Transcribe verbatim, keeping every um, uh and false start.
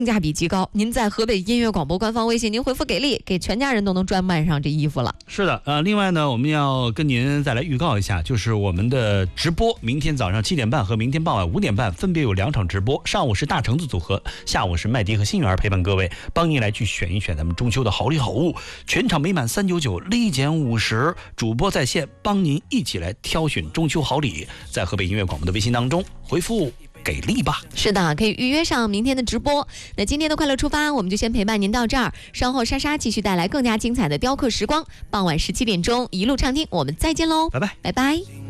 性价比极高。您在河北音乐广播官方微信，您回复给力，给全家人都能专卖上这衣服了。 是的，呃，另外呢，我们要跟您再来预告一下，就是我们的直播，明天早上七点半和明天傍晚五点半分别有两场直播，上午是大橙子组合，下午是麦迪和新源陪伴各位，帮您来去选一选咱们中秋的好礼好物，全场每满三九九立减五十，主播在线帮您一起来挑选中秋好礼，在河北音乐广播的微信当中回复给力吧。 是的，可以预约上明天的直播。那今天的快乐出发，我们就先陪伴您到这儿，稍后莎莎继续带来更加精彩的雕刻时光。傍晚十七点钟一路畅听，我们再见喽， 拜拜， 拜拜。